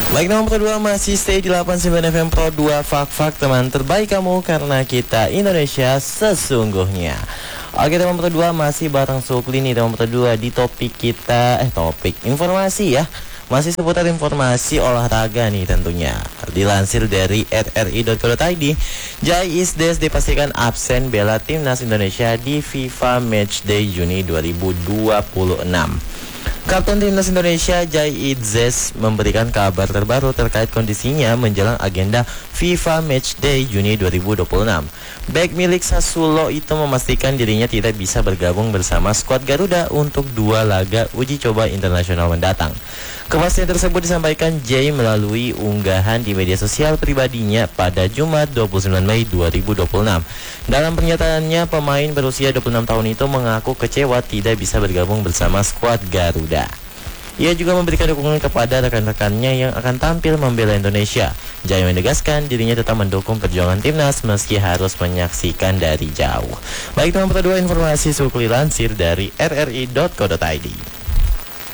Baik, nomor kedua masih stay di 89 FM Pro 2 Fak-Fak, teman terbaik kamu karena kita Indonesia sesungguhnya. Oke, teman kedua masih bareng Sukli nih, teman kedua di topik kita topik informasi ya. Masih seputar informasi olahraga nih tentunya. Dilansir dari rri.co.id, Jai Isdes dipastikan absen bela timnas Indonesia di FIFA Matchday Juni 2026. Kapten Timnas Indonesia Jai Idzes memberikan kabar terbaru terkait kondisinya menjelang agenda FIFA Matchday Juni 2026. Bek milik Sassuolo itu memastikan dirinya tidak bisa bergabung bersama skuad Garuda untuk 2 laga uji coba internasional mendatang. Kepastian tersebut disampaikan Jai melalui unggahan di media sosial pribadinya pada Jumat 29 Mei 2026. Dalam pernyataannya, pemain berusia 26 tahun itu mengaku kecewa tidak bisa bergabung bersama skuad Garuda. Ia juga memberikan dukungan kepada rekan-rekannya yang akan tampil membela Indonesia. Jai menegaskan dirinya tetap mendukung perjuangan timnas meski harus menyaksikan dari jauh. Baik, teman kedua informasi Sukli lansir dari rri.co.id.